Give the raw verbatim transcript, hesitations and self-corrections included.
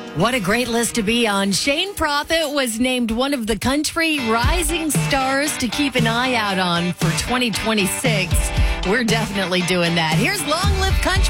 What a great list to be on. Shane Prophet was named one of the country rising stars to keep an eye out on for twenty twenty-six. We're definitely doing that. Here's Long Live Country.